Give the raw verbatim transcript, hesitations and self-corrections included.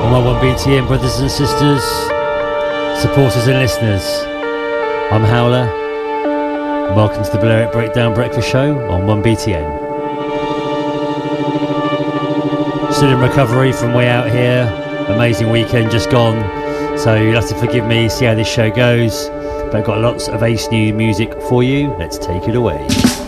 All my one B T N brothers and sisters, supporters and listeners, I'm Howler. Welcome to the Balearic Breakdown Breakfast Show on one B T N. Still in recovery from way out here. Amazing weekend just gone. So you'll have to forgive me, see how this show goes. But I've got lots of ace new music for you. Let's take it away.